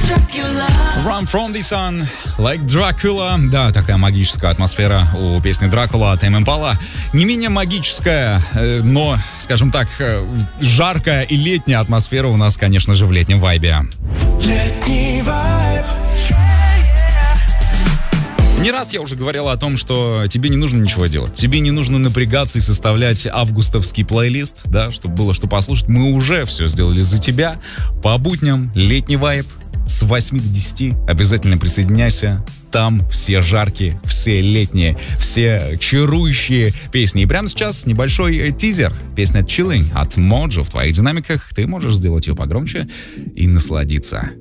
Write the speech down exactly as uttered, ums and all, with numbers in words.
Run from the sun, like Dracula. Да, такая магическая атмосфера у песни Дракула от Tame Impala. Не менее магическая, но, скажем так, жаркая и летняя атмосфера у нас, конечно же, в летнем вайбе. Летний вайб. Не раз я уже говорил о том, что тебе не нужно ничего делать. Тебе не нужно напрягаться и составлять августовский плейлист, да, чтобы было что послушать. Мы уже все сделали за тебя. По будням летний вайб с восьми до десяти. Обязательно присоединяйся. Там все жаркие, все летние, все чарующие песни. И прямо сейчас небольшой тизер. Песня Chilling от Моджо в твоих динамиках. Ты можешь сделать ее погромче и насладиться.